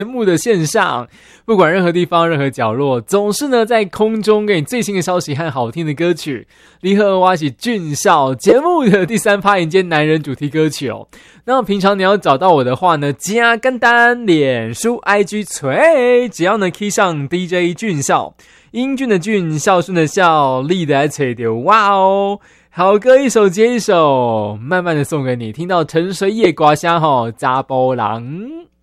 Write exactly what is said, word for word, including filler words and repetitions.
节目的线上，不管任何地方任何角落，总是呢在空中给你最新的消息和好听的歌曲。离合挖起俊少节目的第三趴迎接男人主题歌曲哦。那平常你要找到我的话呢，加简单，脸书 I G 锤，只要呢 key 上 D J 俊少，英俊的俊，孝顺的孝，力的来吹丢，哇哦！好歌一首接一首，慢慢的送给你，听到沉水夜刮虾吼，查甫人。